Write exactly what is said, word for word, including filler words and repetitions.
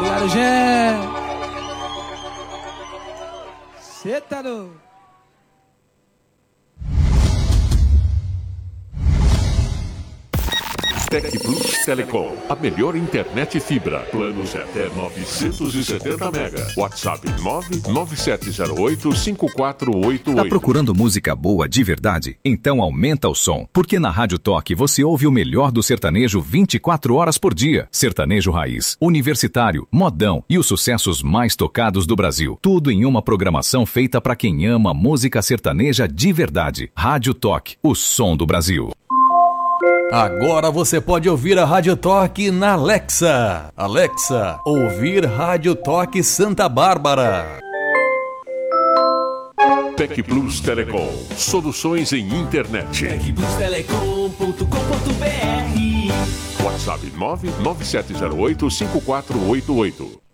Obrigado, gente. Cê tá louco. Tec Plus Telecom, a melhor internet fibra. Planos até novecentos e setenta mega. WhatsApp nove nove sete zero oito cinco quatro oito oito. Tá procurando música boa de verdade? Então aumenta o som, porque na Rádio Toque você ouve o melhor do sertanejo vinte e quatro horas por dia. Sertanejo raiz, universitário, modão e os sucessos mais tocados do Brasil. Tudo em uma programação feita para quem ama música sertaneja de verdade. Rádio Toque, o som do Brasil. Agora você pode ouvir a Rádio Toque na Alexa. Alexa, ouvir Rádio Toque Santa Bárbara. Tec Plus Telecom, soluções em internet. tec plus telecom ponto com ponto br. WhatsApp nove nove sete zero oito cinco quatro oito oito.